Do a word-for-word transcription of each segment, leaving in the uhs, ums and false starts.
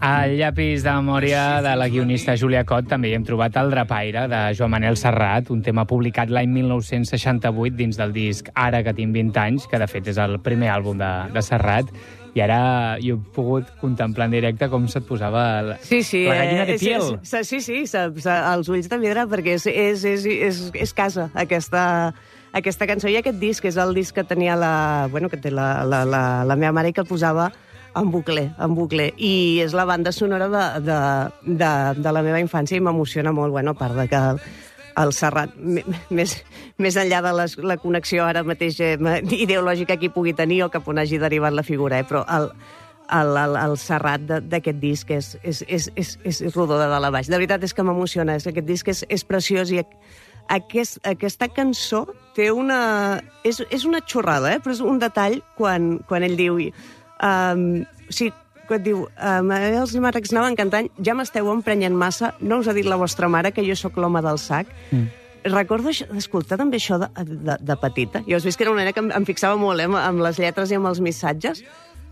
Al llapis de memòria de la guionista Júlia Cot també hi hem trobat El Drapaire, de Joan Manel Serrat, un tema publicat l'any mil nou-cents seixanta-vuit dins del disc Ara que tinc vint anys, que de fet és el primer àlbum de, de Serrat, i ara jo he pogut contemplar en directe com se't posava la, sí, sí, la gallina de eh, piel. Sí, sí, sí, sí, els ulls de vidre, perquè és, és, és, és, és casa, aquesta, aquesta cançó i aquest disc, és el disc que tenia la, bueno, que té la, la, la, la meva mare i que posava en bucle, en bucle. I és la banda sonora de, de, de, de la meva infància i m'emociona molt, bueno, a part de que el Serrat, més, més enllà de les, la connexió ara mateix eh, ideològica que hi pugui tenir o cap on hagi derivat la figura, eh, però el, el, el, el Serrat d'aquest disc és, és, és, és, és rodó de dalt a baix. De veritat és que m'emociona, aquest disc és, és preciós i aquest, aquesta cançó té una... És, és una xorrada, eh, però és un detall quan, quan ell diu... Um, o sigui, quan diu, um, els màrrecs anaven cantant, ja m'esteu emprenyent massa, no us ha dit la vostra mare que jo sóc l'home del sac. Mm. Recordo escoltar també això de, de, de petita. Jo has vist que era una nena que em, em fixava molt, eh, amb les lletres i amb els missatges.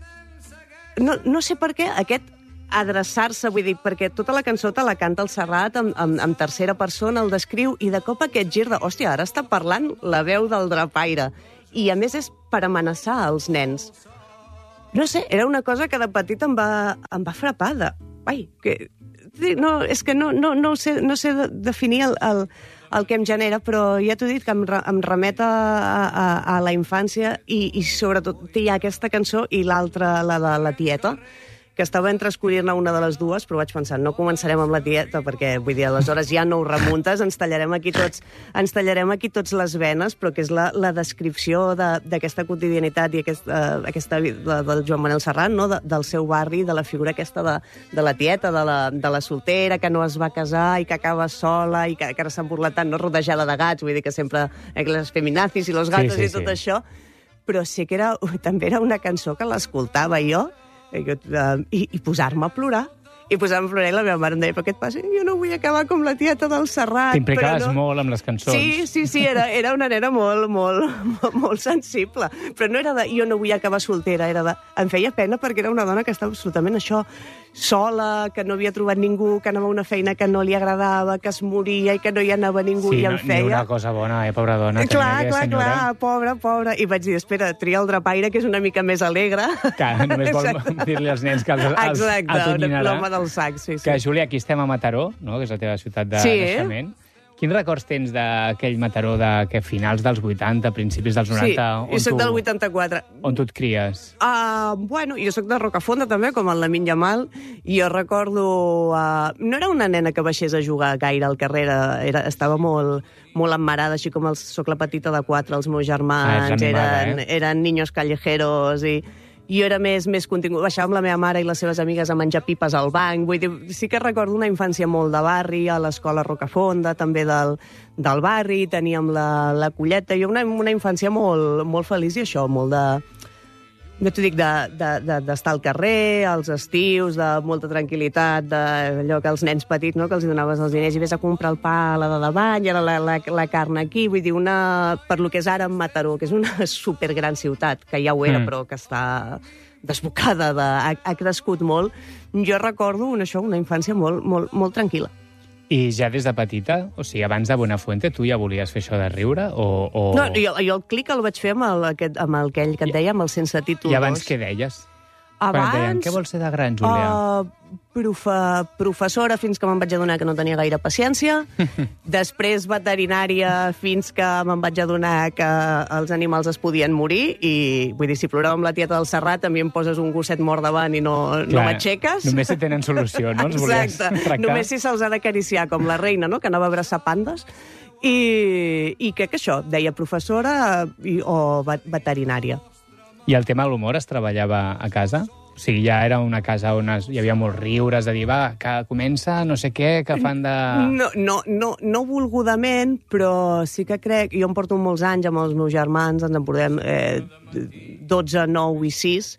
No, no sé per què aquest adreçar-se, vull dir, perquè tota la cançó te la canta el Serrat en, en, en tercera persona, el descriu, i de cop aquest gir de, hòstia, ara està parlant la veu del Drapaire. I a més és per amenaçar els nens. No sé, era una cosa que de petit em va, em va frapar de... Ai, que... No, és que no, no, no sé, no sé definir el, el, el que em genera, però ja t'ho he dit, que em, re, em remet a, a, a la infància i, i sobretot hi ha aquesta cançó i l'altra, la de la tieta, que estava entre escollir-ne una de les dues, però vaig pensar, no començarem amb la tieta, perquè, vull dir, aleshores ja no ho remuntes, ens tallarem aquí tots, ens tallarem aquí tots les venes, però que és la, la descripció d'aquesta de, quotidianitat i aquest, uh, aquesta la, del Joan Manel Serrat, no? de, del seu barri, de la figura aquesta de, de la tieta, de la, de la soltera, que no es va casar i que acaba sola i que, que ara s'han burlat tant, no rodejada de gats, vull dir que sempre eh, les feminazis i los gatos sí, sí, i tot sí. això, però sí que era, també era una cançó que l'escoltava jo, I, i, i posar-me a plorar. I posar-me a plorar i la meva mare em deia, però què et passa? Jo no vull acabar com la tieta del Serrat. T'implicaves no... molt amb les cançons. Sí, sí, sí, era, era una nena molt, molt, molt, molt sensible. Però no era de, jo no vull acabar soltera, era de... Em feia pena perquè era una dona que estava absolutament això, sola, que no havia trobat ningú, que anava a una feina que no li agradava, que es moria i que no hi anava ningú sí, i em no, feia... Ni una cosa bona, eh, pobra dona. Clar, clar, senyora. Clar, pobra, pobra. I vaig dir, espera, tria el Drapaire, que és una mica més alegre. Que només vol dir-li als nens que els, els atonyinarà. L'home del sac, sí, sí. Que, Júlia, aquí estem a Mataró, no? Que és la teva ciutat de sí. naixement. Quins records tens d'aquell Mataró de que finals dels vuitanta, principis dels noranta? Sí, jo soc del vuitanta-quatre. On tu et cries? Uh, bueno, jo soc de Rocafonda també, com el Lamin Yamal, i jo recordo... Uh, no era una nena que baixés a jugar gaire al carrer, era, estava molt, molt emmarada, així com els, soc la petita de quatre, els meus germans, ah, animada, eren, eh? eren niños callejeros i... Jo era més, més contingut. Baixava amb la meva mare i les seves amigues a menjar pipes al banc. Vull dir, sí que recordo una infància molt de barri, a l'escola Rocafonda, també del, del barri, teníem la, la colleta. Jo una, una infància molt, molt feliç i això, molt de... No t'ho dic, d'estar de, de, de, al carrer, als estius, de molta tranquil·litat, d'allò que els nens petits, no?, que els donaves els diners i vés a comprar el pa a la de davant, i ara la, la, la carn aquí. Vull dir, una, per lo que és ara Mataró, que és una supergran ciutat, que ja ho era, mm. però que està desbocada, de, ha, ha crescut molt. Jo recordo una, això, una infància molt, molt, molt tranquil·la. I ja des de petita, o sigui, abans de Buenafuente, tu ja volies fer això de riure? O, o... No, jo, jo el clic el vaig fer amb, el, aquest, amb el que ell que et deia, amb el sense títol. I abans què deies? Abans... Quan et deien, què vols ser de gran, Júlia? Uh, profe, professora, fins que me'n vaig adonar que no tenia gaire paciència. Després veterinària, fins que me'n vaig adonar que els animals es podien morir. I, vull dir, si plorava amb la tieta del Serrat, a mi em poses un gosset mort davant i no, no m'aixeques. Només si tenen solució, no? Els exacte. Només si se'ls ha d'acariciar, com la reina, no?, que anava a abraçar pandes. I, i crec que això, deia professora i, o veterinària. I el tema de l'humor es treballava a casa? O sigui, ja era una casa on es, hi havia molts riures, de dir, va, que comença no sé què, que fan de... No, no, no, no volgudament, però sí que crec... Jo em porto molts anys amb els meus germans, ens en portem eh, dotze, nou i sis,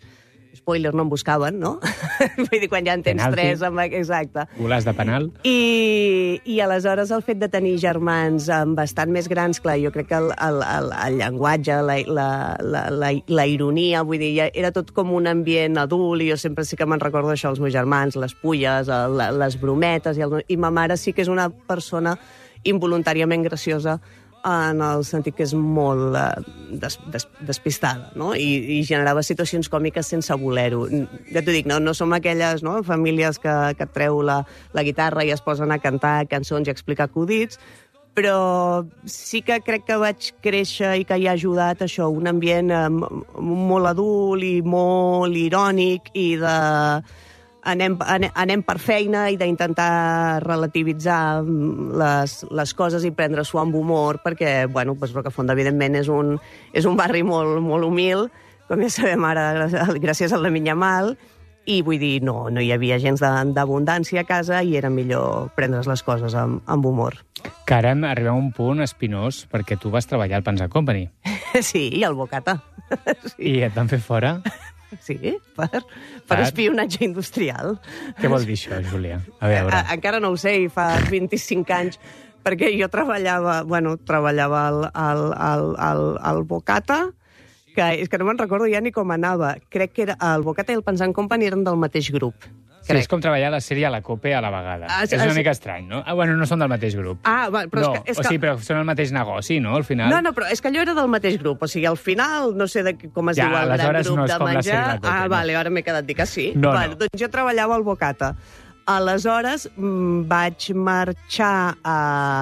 spoiler, no em buscaven, no? Vull dir, quan ja en tens Penalti. tres... Amb... Exacte. Golàs de penal. I, I aleshores el fet de tenir germans bastant més grans, clar, jo crec que el, el, el, el llenguatge, la, la, la, la, la ironia, vull dir, ja era tot com un ambient adult, i jo sempre sí que me'n recordo això, els meus germans, les pulles, el, les brometes, i, el, i ma mare sí que és una persona involuntàriament graciosa, en el sentit que és molt eh, des, des, despistada, no? I, i generava situacions còmiques sense voler-ho. Ja t'ho dic, no, no som aquelles, no?, famílies que, que et treu la, la guitarra i es posen a cantar cançons i a explicar acudits, però sí que crec que vaig créixer i que hi ha ajudat això, un ambient eh, molt adult i molt irònic i de... Anem, anem, anem per feina i d'intentar relativitzar les, les coses i prendre-s'ho amb humor, perquè, bueno, doncs Rocafonda, evidentment, és un, és un barri molt, molt humil, com ja sabem ara, gràcies a la Minyamal, i vull dir, no, no hi havia gens d'abundància a casa i era millor prendre's les coses amb, amb humor. Que ara arribem a un punt espinós, perquè tu vas treballar al Panza Company. Sí, i al Bocata. Sí. I et van fer fora? Sí, per, per espionatge industrial. Què vol dir això, Júlia? A veure. A, encara no ho sé, i fa vint-i-cinc anys, perquè jo treballava, bueno, treballava al, al, al, al, al Bocata, que és que no me'n recordo ja ni com anava. Crec que era, el Bocata i el Panza Company eren del mateix grup. Sí, és com treballar la sèrie a la COPE a la vegada. Ah, és una ah, mica estrany, no? Ah, bueno, no són del mateix grup. Ah, va, però no, és que... És o que... sigui, però són el mateix negoci, no, al final? No, no, però és que allò era del mateix grup. O sigui, al final, no sé de, com es ja, diu el gran grup no de menjar... COPE, ah, no? vale, ara m'he quedat dir que sí. No, bueno, no. Doncs jo treballava al Bocata. Aleshores mmm, vaig marxar a,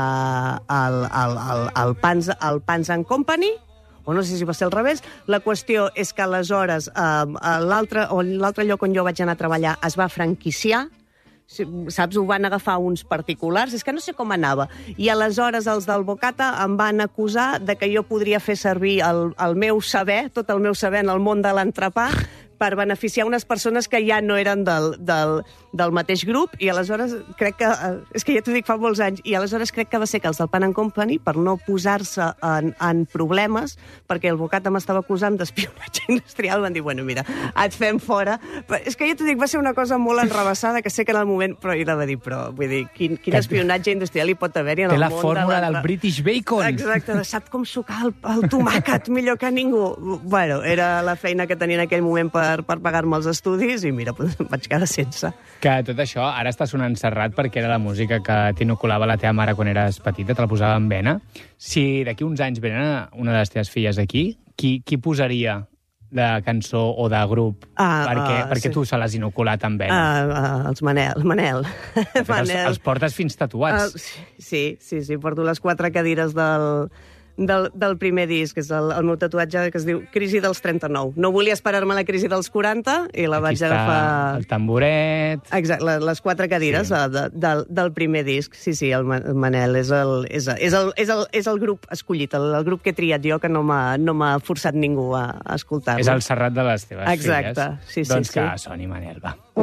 al, al, al, al, Panza, al Panza Company, o no sé si va ser al revés. La qüestió és que aleshores eh, l'altre lloc on jo vaig anar a treballar es va franquiciar, saps, ho van agafar uns particulars, és que no sé com anava. I aleshores els del Bocata em van acusar de que jo podria fer servir el, el meu saber, tot el meu saber en el món de l'entrepà, per beneficiar unes persones que ja no eren del, del, del mateix grup, i aleshores crec que, és que ja t'ho dic fa molts anys, i aleshores crec que va ser que els del Pan and Company, per no posar-se en, en problemes, perquè el Bocata m'estava acusant d'espionatge industrial, van dir, bueno, mira, et fem fora. Però és que ja t'ho dic, va ser una cosa molt enrevessada, que sé que en el moment, però ella va dir, però, vull dir, quin, quin espionatge industrial hi pot haver-hi en el món de la... Té la fórmula del British Bacon. Exacte, sap com sucar el, el tomàquet millor que ningú. Bueno, era la feina que tenia en aquell moment per per, per pagar-me els estudis i mira, doncs em vaig quedar sense. Que tot això ara està sonant Serrat perquè era la música que t'inoculava la teva mare quan eres petita, te la posava en vena. Si d'aquí uns anys venen una de les teves filles aquí, qui, qui posaria de cançó o de grup ah, perquè, ah, perquè sí. tu se l'has inoculat en vena? Ah, ah, els Manel. Manel. Els, els portes fins tatuats. Uh, sí, sí, sí, porto les quatre cadires del... Del, del primer disc, que és el, el meu tatuatge que es diu Crisi dels trenta-nou. No volia esperar-me la crisi dels quaranta i la Aquí vaig agafar... el tamboret... Exacte, les, les quatre cadires sí. de, del, del primer disc. Sí, sí, el Manel és el, és, és el, és el, és el grup escollit, el, el grup que he triat jo, que no m'ha no forçat ningú a, a escoltar-lo. És el Serrat de les teves Exacte. filles. Sí, sí, doncs sí. que soni Manel, va.